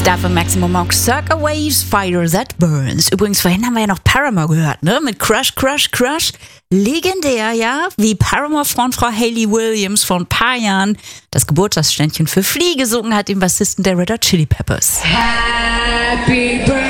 Dafür Maximum Mox, Circa Waves, Fire That Burns. Übrigens, vorhin haben wir ja noch Paramore gehört, ne? Mit Crush, Crush, Crush. Legendär, ja? Wie Paramore-Frontfrau Hayley Williams vor ein paar Jahren das Geburtstagsständchen für Flea gesungen hat, dem Bassisten der Red Hot Chili Peppers. Happy Birthday.